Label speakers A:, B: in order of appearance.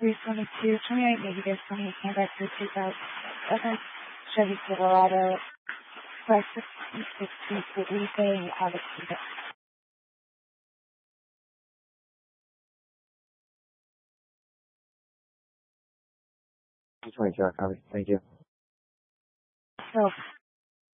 A: 322, 28 negative, 28 came back through 2000. Okay. Chevy Silverado, price 60, what were you saying? August.
B: Thank you.
A: So